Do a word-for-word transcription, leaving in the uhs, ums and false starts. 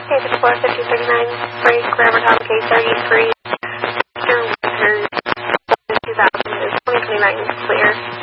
Hey, the four fifty thirty-nine break, Grammar Tom K thirty-three, Mister Winters, two thousand is twenty twenty-nine clear.